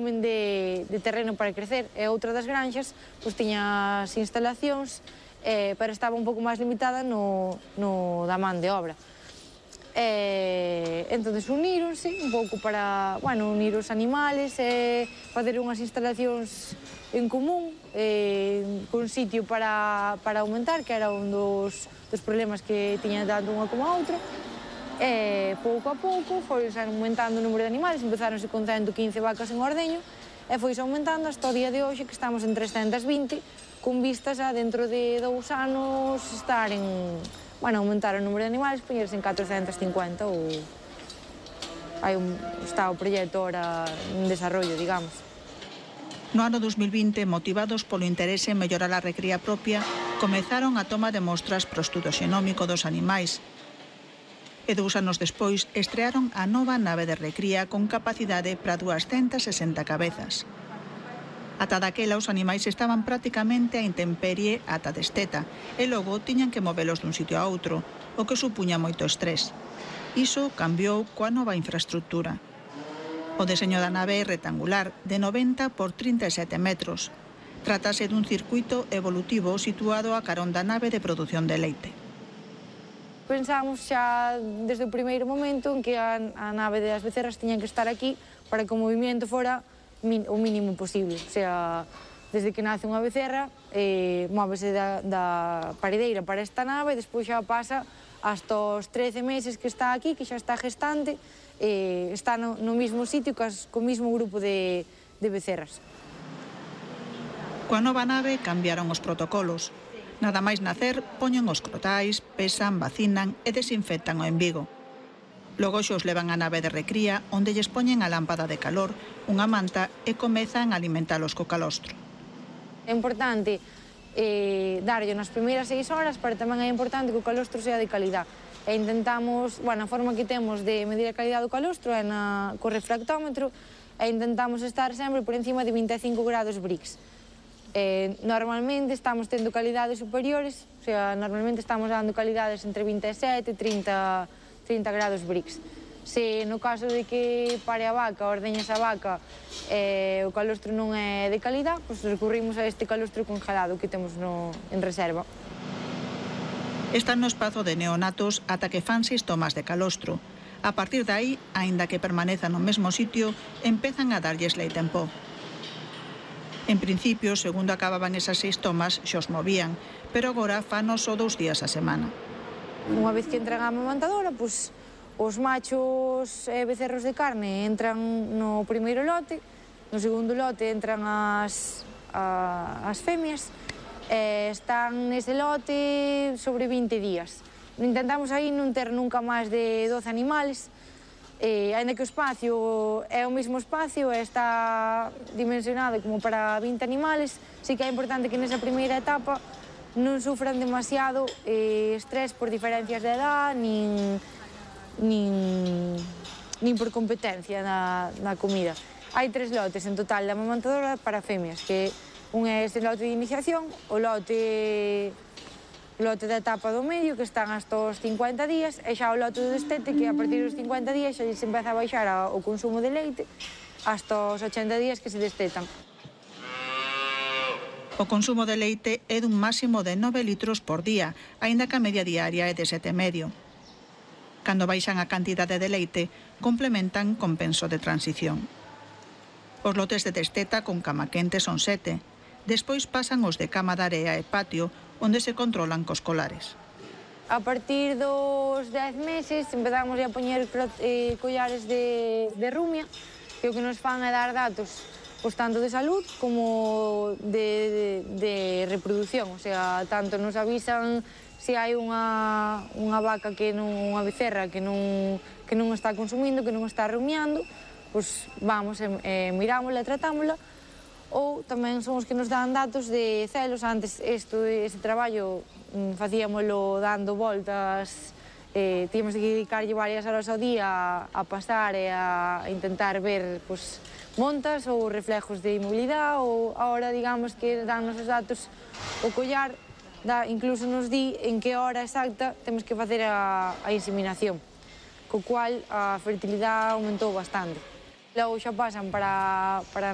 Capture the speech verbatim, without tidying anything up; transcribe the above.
volumen de, de terreno para crecer, e outra das granxas pois tiña as instalacións, eh, pero estaba un pouco máis limitada no, no da man de obra. E, entonces uníronse un pouco para, bueno, unir os animales e fazer unhas instalacións en común, eh, con sitio para, para aumentar, que era un dos, dos problemas que tiña tanto unha como a outra. E pouco a pouco foi aumentando o número de animales, empezáronse con ciento quince vacas en ordeño e foi aumentando hasta o día de hoxe, que estamos en trescentas vinte, con vistas a dentro de dous anos estar en, bueno, aumentar o número de animales, poñerse en catrocentas cincuenta ou hai un, está o proxecto ahora en desarrollo, digamos. No ano dos mil vinte, motivados polo interese en mellorar a recría propia, comezaron a toma de mostras pro estudo xenómico dos animais. E dous anos despois estrearon a nova nave de recría con capacidade para duascentas e sesenta cabezas. Ata daquela os animais estaban prácticamente a intemperie ata desteta e logo tiñan que movelos dun sitio a outro, o que supuña moito estrés. Iso cambiou coa nova infraestructura. O deseño da nave é rectangular, de noventa por trinta e sete metros. Trátase dun circuito evolutivo situado a carón da nave de produción de leite. Pensamos xa desde o primeiro momento en que a, a nave das becerras tiñan que estar aquí para que o movimento fora min, o mínimo posible. O sea, desde que nace unha becerra, eh, móvese da, da parideira para esta nave e despois xa pasa hasta os trece meses que está aquí, que xa está gestante, eh, está no, no mismo sitio cas, co mismo grupo de, de becerras. Coa nova nave cambiaron os protocolos. Nada máis nacer, poñen os crotais, pesan, vacinan e desinfectan o embigo. Logo xos levan a nave de recría, onde lles poñen a lámpada de calor, unha manta e comezan a alimentalos co calostro. É importante eh, darlle nas primeiras seis horas, pero tamén é importante que o calostro sea de calidad. E intentamos, bueno, a forma que temos de medir a calidad do calostro é na, co refractómetro, e intentamos estar sempre por encima de vinte e cinco grados Brix. Eh, normalmente estamos tendo calidades superiores, o sea, normalmente estamos dando calidades entre vinte e sete e trinta, trinta grados Brix. Se no caso de que pare a vaca, ordeñas a vaca, eh, o calostro non é de calidad, pois recurrimos a este calostro congelado que temos no, en reserva. Están no espazo de neonatos ata que fan seis tomas de calostro. A partir de aí, aínda que permanezan no mesmo sitio, empezan a darlles leite en pó. En principio, segundo acababan esas seis tomas, xa os movían, pero agora fano só dous días a semana. Unha vez que entran á amamantadora, pois, os machos e becerros de carne entran no primeiro lote, no segundo lote entran as, a, as femias, e están nese lote sobre vinte días. Intentamos aí non ter nunca máis de doce animales, e, ainda que o espacio é o mesmo espacio e está dimensionado como para vinte animales, sí que é importante que nesa primeira etapa non sufran demasiado eh, estrés por diferencias de edad, nin, nin, nin por competencia na, na comida. Hai tres lotes en total da amamantadora para femias, que un é este lote de iniciación, o lote, o lote da etapa do medio, que están hasta os cincuenta días, e xa o lote do destete, que a partir dos cincuenta días xa se empeza a baixar o consumo de leite hasta os ochenta días que se destetan. O consumo de leite é dun máximo de nove litros por día, aínda que a media diaria é de sete e medio. Cando baixan a cantidade de leite, complementan con penso de transición. Os lotes de desteta con cama quente son sete. Despois pasan os de cama de area e patio, onde se controlan cos colares. A partir dos dez meses empezamos a poñer eh, collares de, de rumia, que o que nos fan é dar datos pois, tanto de salud como de, de, de reproducción. O sea, tanto nos avisan se hai unha, unha vaca que non, unha becerra que non, que non está consumindo, que non está rumiando, pois vamos e, e mirámola e tratámola. Ou tamén son os que nos dan datos de celos. Antes isto, ese traballo facíamolo dando voltas, eh, tíamos que dedicarlle varias horas ao día a, a pasar e a intentar ver pues, montas ou reflejos de inmobilidade, ou agora digamos que dan os datos o collar, da, incluso nos di en que hora exacta temos que facer a, a inseminación, co cual a fertilidade aumentou bastante. Logo xa pasan para, para